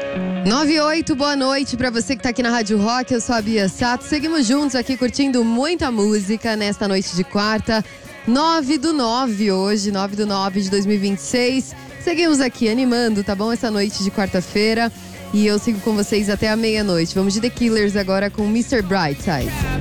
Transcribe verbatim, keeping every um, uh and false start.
nove e oito, boa noite pra você que tá aqui na Rádio Rock, eu sou a Bia Sato. Seguimos juntos aqui curtindo muita música nesta noite de quarta, nove do nove hoje, nove do nove de dois mil e vinte e seis. Seguimos aqui animando, tá bom? Essa noite de quarta-feira. E eu sigo com vocês até a meia-noite. Vamos de The Killers agora com mister Brightside.